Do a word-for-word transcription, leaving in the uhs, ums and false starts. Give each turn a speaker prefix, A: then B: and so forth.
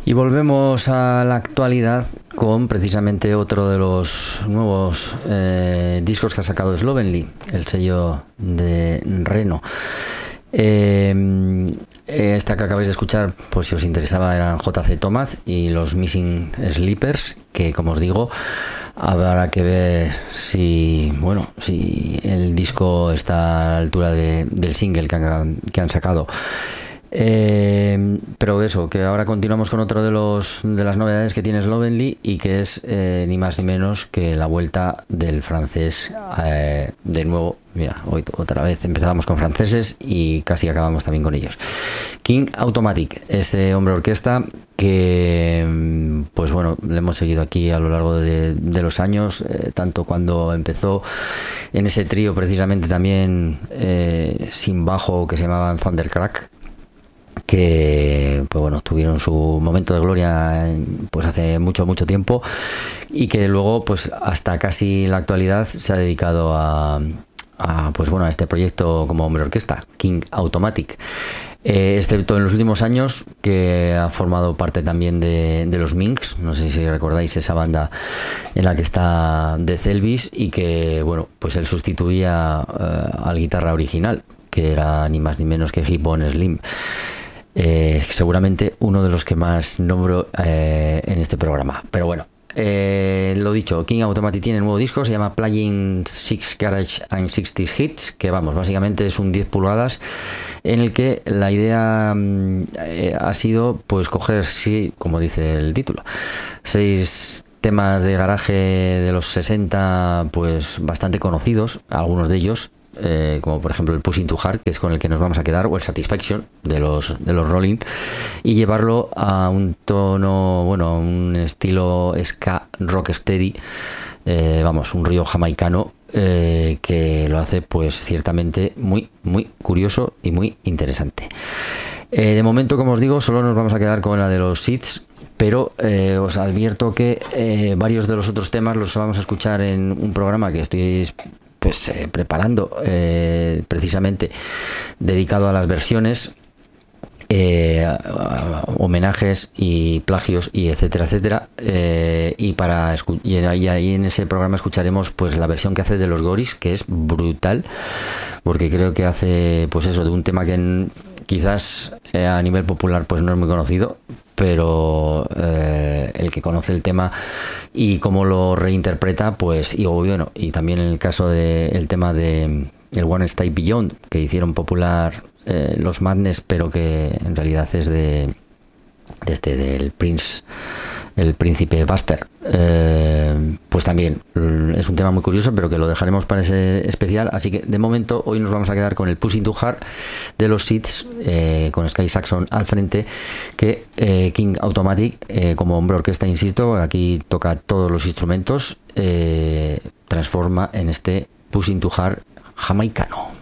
A: Y volvemos a la actualidad con precisamente otro de los nuevos eh, discos que ha sacado Slovenly, el sello de Reno. Eh, esta que acabáis de escuchar, pues si os interesaba, eran J C Thomas y los Missing Sleepers, que como os digo, habrá que ver si, bueno, si el disco está a la altura de, del single que han, que han sacado. Eh, pero eso, que ahora continuamos con otro de los de las novedades que tiene Slovenly, y que es eh, ni más ni menos que la vuelta del francés. Eh, de nuevo, mira, hoy otra vez empezábamos con franceses y casi acabamos también con ellos. King Automatic, este hombre orquesta que, pues bueno, le hemos seguido aquí a lo largo de, de los años, eh, tanto cuando empezó en ese trío precisamente también eh, sin bajo, que se llamaban Thundercrack, que pues bueno, tuvieron su momento de gloria pues hace mucho mucho tiempo, y que luego pues hasta casi la actualidad se ha dedicado a, a pues bueno a este proyecto como hombre orquesta, King Automatic, eh, excepto en los últimos años, que ha formado parte también de, de los Minx. No sé si recordáis esa banda en la que está Death Elvis, y que bueno, pues él sustituía eh, al guitarra original, que era ni más ni menos que Gibbon Slim. Eh, seguramente uno de los que más nombro eh, en este programa. Pero bueno, eh, lo dicho, King Automatic tiene un nuevo disco, se llama Playing Six Garage and sixties Hits, que vamos, básicamente es un diez pulgadas en el que la idea eh, ha sido pues coger, sí, como dice el título, seis temas de garaje de los sesenta, pues bastante conocidos, algunos de ellos, Eh, como por ejemplo el Pushing Too Hard, que es con el que nos vamos a quedar, o el Satisfaction de los de los Rolling, y llevarlo a un tono, bueno, un estilo ska rock steady, eh, vamos, un río jamaicano, eh, que lo hace pues ciertamente muy muy curioso y muy interesante. Eh, de momento, como os digo, solo nos vamos a quedar con la de los Seeds, pero eh, os advierto que eh, varios de los otros temas los vamos a escuchar en un programa que estoy pues eh, preparando eh, precisamente dedicado a las versiones, eh, homenajes y plagios y etcétera etcétera, eh, y para escu- y ahí, ahí en ese programa escucharemos pues la versión que hace de los Goris, que es brutal, porque creo que hace pues eso, de un tema que en, quizás eh, a nivel popular pues no es muy conocido, pero eh, el que conoce el tema y cómo lo reinterpreta, pues, y bueno, y también en el caso del de, tema de el One Step Beyond, que hicieron popular eh, los Madness, pero que en realidad es de, de este del Prince, el príncipe Buster, eh, pues también es un tema muy curioso, pero que lo dejaremos para ese especial. Así que de momento hoy nos vamos a quedar con el Pushing Too Hard de los Seeds, eh, con Sky Saxon al frente, que eh, King Automatic, eh, como hombre orquesta, insisto, aquí toca todos los instrumentos, eh, transforma en este Pushing Too Hard jamaicano.